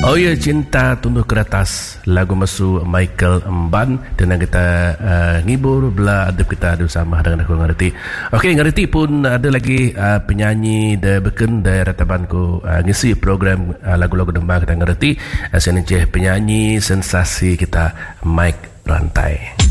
Oh ya, Cinta Tunduk Keratas, lagu masu Michael Mban, dan kita ngibur belah adab kita ada sama dengan aku ngerti. Okey, ngerti pun ada lagi penyanyi da beken da rataban ku ngisi program lagu-lagu dembang kita ngerti. Seneceh penyanyi sensasi kita Mike Rantai.